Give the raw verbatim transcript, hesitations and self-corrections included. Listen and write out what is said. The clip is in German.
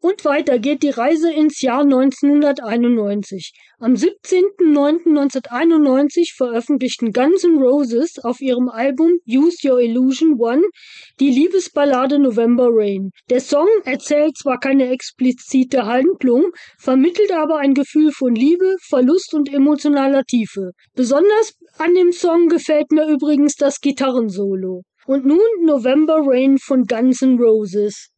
Und weiter geht die Reise ins Jahr neunzehnhunderteinundneunzig. Am siebzehnten neunten neunzehnhunderteinundneunzig veröffentlichten Guns N' Roses auf ihrem Album Use Your Illusion One die Liebesballade November Rain. Der Song erzählt zwar keine explizite Handlung, vermittelt aber ein Gefühl von Liebe, Verlust und emotionaler Tiefe. Besonders an dem Song gefällt mir übrigens das Gitarrensolo. Und nun November Rain von Guns N' Roses.